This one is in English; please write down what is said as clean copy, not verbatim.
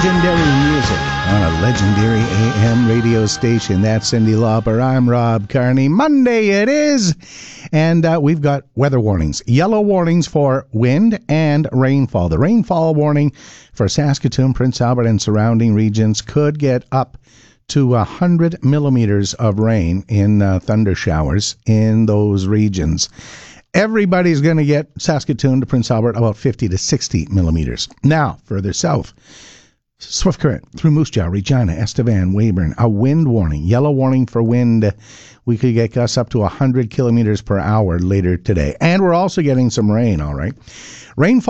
Legendary music on a legendary AM radio station. That's Cyndi Lauper. I'm Rob Carney. Monday it is. And we've got weather warnings. Yellow warnings for wind and rainfall. The rainfall warning for Saskatoon, Prince Albert, and surrounding regions could get up to 100 millimeters of rain in thunder showers in those regions. Everybody's going to get Saskatoon to Prince Albert about 50 to 60 millimeters. Now, further south, swift current through Moose Jaw, Regina, Estevan, Weyburn. A wind warning, yellow warning for wind. We could get gusts up to 100 kilometers per hour later today. And we're also getting some rain, all right. Rainfall